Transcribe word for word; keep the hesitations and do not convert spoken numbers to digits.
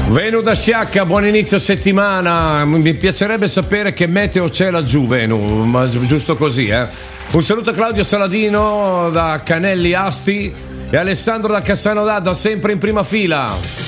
Venu da Sciacca, buon inizio settimana. Mi piacerebbe sapere che meteo c'è laggiù, Venu, ma giusto così, eh. Un saluto a Claudio Saladino da Canelli Asti e Alessandro da Cassano d'Adda, sempre in prima fila.